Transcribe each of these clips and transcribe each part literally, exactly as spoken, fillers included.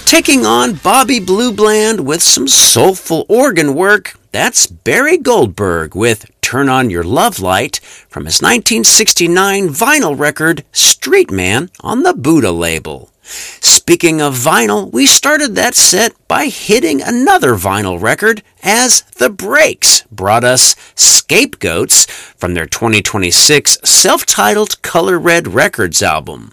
Taking on Bobby Blue Bland with some soulful organ work, that's Barry Goldberg with Turn On Your Love Light from his nineteen sixty-nine vinyl record Street Man on the Buddha label. Speaking of vinyl, we started that set by hitting another vinyl record as The Breaks brought us Scapegoats from their twenty twenty-six self-titled Color Red Records album.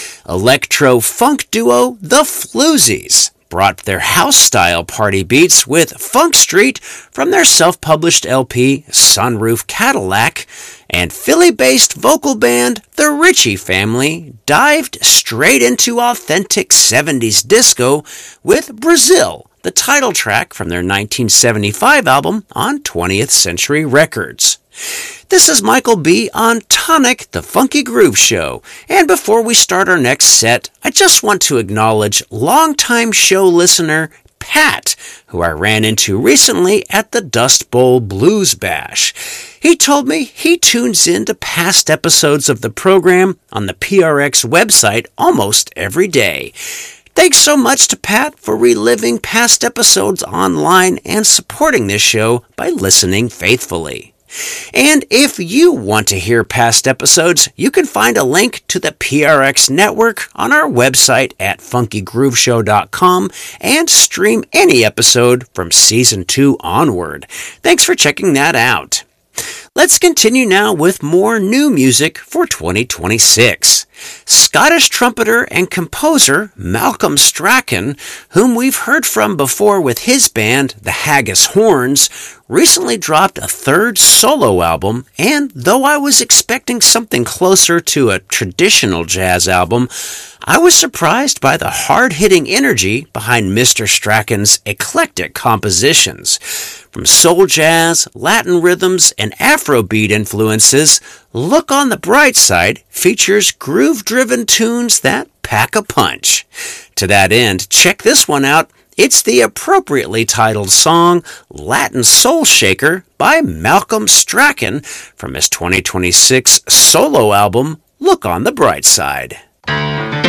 Electro-funk duo The Floozies brought their house-style party beats with Funk Street from their self-published L P Sunroof Cadillac, and Philly-based vocal band The Ritchie Family dived straight into authentic seventies disco with Brazil, the title track from their nineteen seventy-five album on twentieth Century Records. This is Michael B. on Tonic, the Funky Groove Show, and before we start our next set, I just want to acknowledge longtime show listener Pat, who I ran into recently at the Dust Bowl Blues Bash. He told me he tunes in to past episodes of the program on the P R X website almost every day. Thanks so much to Pat for reliving past episodes online and supporting this show by listening faithfully. And if you want to hear past episodes, you can find a link to the P R X network on our website at funky groove show dot com and stream any episode from season two onward. Thanks for checking that out. Let's continue now with more new music for twenty twenty-six. Scottish trumpeter and composer Malcolm Strachan, whom we've heard from before with his band, the Haggis Horns, recently dropped a third solo album, and though I was expecting something closer to a traditional jazz album, I was surprised by the hard-hitting energy behind Mister Strachan's eclectic compositions. From soul jazz, Latin rhythms, and Afrobeat influences, Look on the Bright Side features groove-driven tunes that pack a punch. To that end, check this one out. It's the appropriately titled song Latin Soul Shaker by Malcolm Strachan from his twenty twenty-six solo album Look on the Bright Side.